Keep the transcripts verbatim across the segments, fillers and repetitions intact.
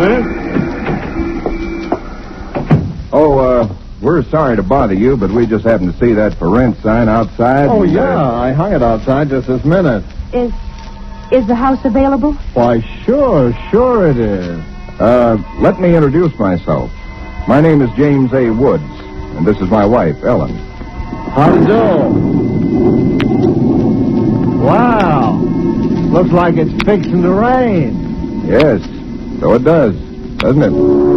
Oh, uh, we're sorry to bother you, but we just happened to see that for rent sign outside. Oh, and, yeah, uh, I hung it outside just this minute. Is is the house available? Why, sure, sure it is. Uh, let me introduce myself. My name is James A. Woods, and this is my wife, Ellen. How do you do? Wow. Looks like it's fixing to rain. Yes, so it does, doesn't it?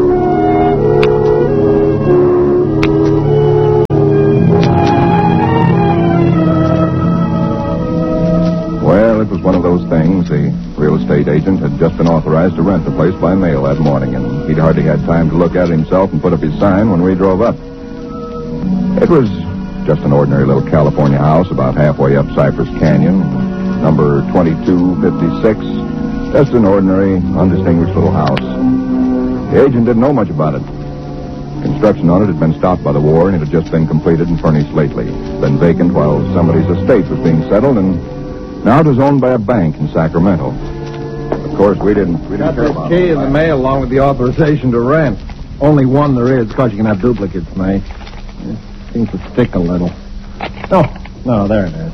Well, it was one of those things. The real estate agent had just been authorized to rent the place by mail that morning, and he'd hardly had time to look at it himself and put up his sign when we drove up. It was just an ordinary little California house about halfway up Cypress Canyon, number twenty-two fifty-six. Just an ordinary, undistinguished little house. The agent didn't know much about it. Construction on it had been stopped by the war, and it had just been completed and furnished lately. It's been vacant while somebody's estate was being settled, and now it was owned by a bank in Sacramento. Of course, we didn't, we didn't Got care this about key it. in the mail along with the authorization to rent. Only one there is, because you can have duplicates made. It seems to stick a little. Oh, no, there it is.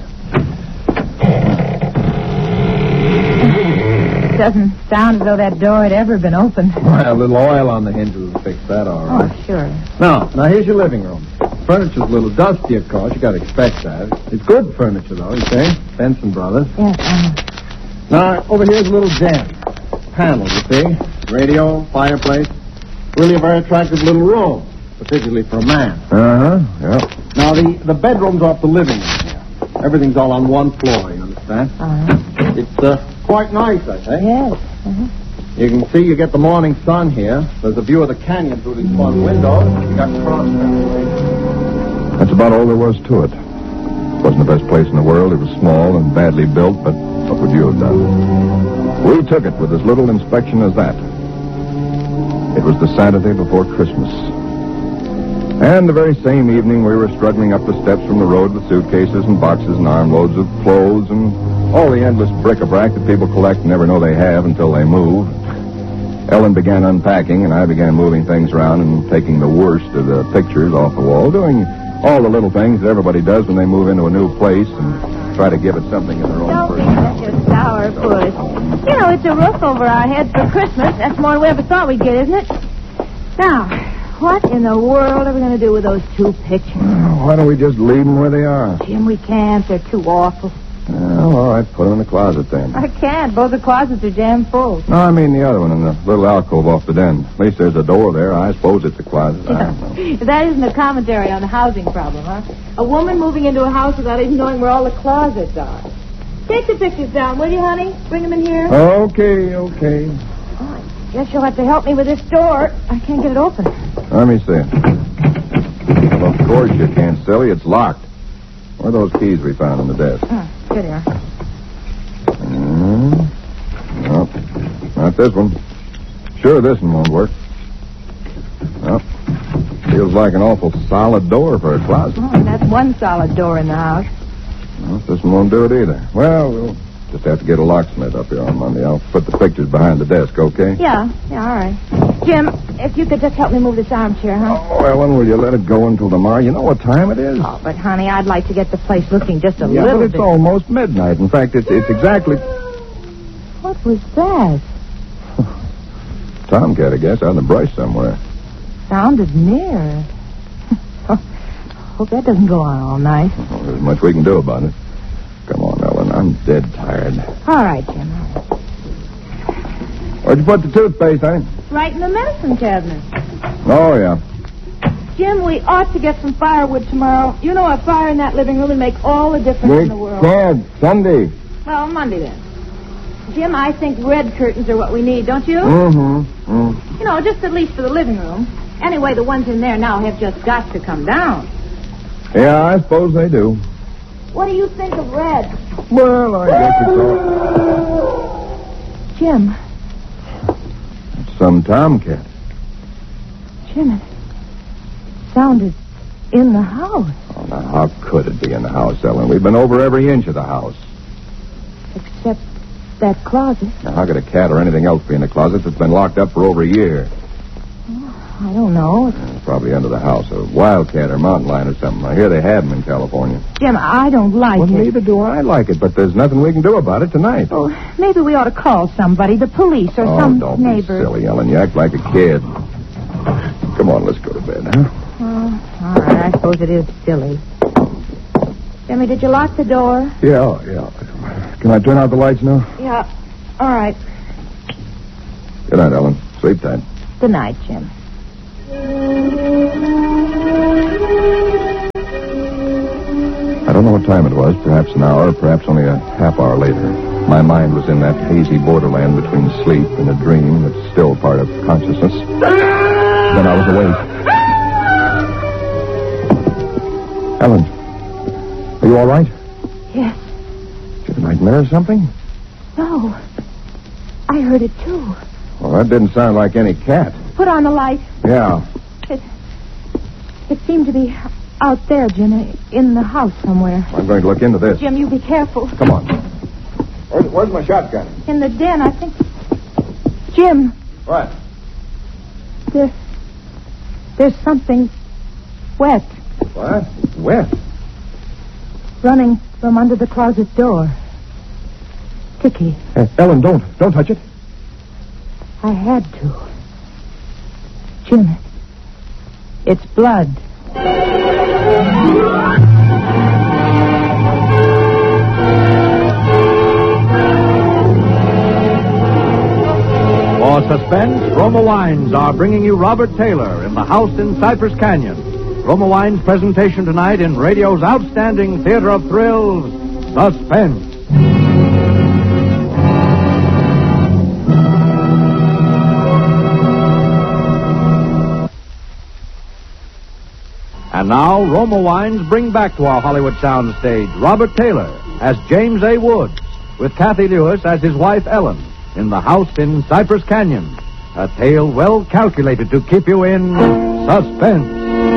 It doesn't sound as though that door had ever been opened. Well, a little oil on the hinges will fix that all right. Oh, sure. Now, now here's your living room. Furniture's a little dusty, of course. You got to expect that. It's good furniture, though, you see? Benson Brothers. Yes, uh, Now, over here's a little den. Panel, you see? Radio, fireplace. Really a very attractive little room, particularly for a man. Uh-huh, yeah. Now, the, the bedroom's off the living room here. Everything's all on one floor, you understand? uh-huh. It's uh, quite nice, I think. Yes. Uh-huh. You can see you get the morning sun here. There's a view of the canyon through these front windows. You got cross ventilation. That's about all there was to it. It wasn't the best place in the world. It was small and badly built, but what would you have done? We took it with as little inspection as that. It was the Saturday before Christmas. And the very same evening, we were struggling up the steps from the road with suitcases and boxes and armloads of clothes and all the endless bric-a-brac that people collect and never know they have until they move. Ellen began unpacking, and I began moving things around and taking the worst of the pictures off the wall, doing all the little things that everybody does when they move into a new place and try to give it something in their own Don't personal. that's your sour puss. You know, it's a roof over our heads for Christmas. That's more than we ever thought we'd get, isn't it? Now, what in the world are we going to do with those two pictures? Why don't we just leave them where they are? Jim, we can't. They're too awful. Well, all right, put them in the closet then. I can't. Both the closets are jammed full. No, I mean the other one in the little alcove off the den. At least there's a door there. I suppose it's a closet. I don't know. That isn't a commentary on the housing problem, huh? A woman moving into a house without even knowing where all the closets are. Take the pictures down, will you, honey? Bring them in here. Okay, okay. Oh, I guess you'll have to help me with this door. I can't get it open. Let me see. Well, of course you can't, silly. It's locked. Where are those keys we found on the desk? Oh, here they are. Mm, no, not this one. Sure, this one won't work. Well, feels like an awful solid door for a closet. Oh, and that's one solid door in the house. Well, this one won't do it either. Well, we'll just have to get a locksmith up here on Monday. I'll put the pictures behind the desk, okay? Yeah, yeah, all right. Jim, if you could just help me move this armchair, huh? Oh, Ellen, will you let it go until tomorrow? You know what time it is? Oh, but, honey, I'd like to get the place looking just a yeah, little but it's bit. almost midnight. In fact, it's it's exactly... What was that? Tomcat, I guess, out in the brush somewhere. Sounded near. Hope that doesn't go on all night. Well, there's much we can do about it. Come on, Ellen. I'm dead tired. All right, Jim. Where'd you put the toothpaste, honey? Right in the medicine cabinet. Oh, yeah. Jim, we ought to get some firewood tomorrow. You know, a fire in that living room would make all the difference We in the world. can't. Sunday. Well, Monday then. Jim, I think red curtains are what we need, don't you? Mm-hmm. Mm. You know, just at least for the living room. Anyway, the ones in there now have just got to come down. Yeah, I suppose they do. What do you think of red? Well, I guess it's all... Jim. It's some tomcat. Jim, it sounded in the house. Oh, now, how could it be in the house, Ellen? We've been over every inch of the house. Except that closet. Now, how could a cat or anything else be in the closet that's been locked up for over a year? I don't know. Uh, probably under the house. A wildcat or mountain lion or something. I hear they have them in California. Jim, I don't like Well, it. neither do I like it, but there's nothing we can do about it tonight. Oh, maybe we ought to call somebody, the police or oh, some don't neighbor. be silly, Ellen. You act like a kid. Come on, let's go to bed, huh? Oh, all right. I suppose it is silly. Jimmy, did you lock the door? Yeah, yeah. Can I turn out the lights now? Yeah. All right. Good night, Ellen. Sleep tight. Good night, Jim. I don't know what time it was, perhaps an hour, perhaps only a half hour later. My mind was in that hazy borderland between sleep and a dream that's still part of consciousness. Then I was awake. Ellen, are you all right? Yes. Did you have a nightmare or something? No. I heard it, too. Well, that didn't sound like any cat. Put on the light. Yeah. It, it seemed to be out there, Jim, in the house somewhere. I'm going to look into this. Jim, you be careful. Come on. Where's, where's my shotgun? In the den, I think. Jim, What? there's, there's something wet What? Wet. running from under the closet door. Sticky. Hey, Ellen, don't. Don't touch it. I had to. Jim, it's blood. For suspense, Roma Wines are bringing you Robert Taylor in The House in Cypress Canyon. Roma Wines' presentation tonight in radio's outstanding theater of thrills, Suspense. And now, Roma Wines bring back to our Hollywood soundstage Robert Taylor as James A. Woods, with Kathy Lewis as his wife Ellen, in The House in Cypress Canyon. A tale well calculated to keep you in suspense.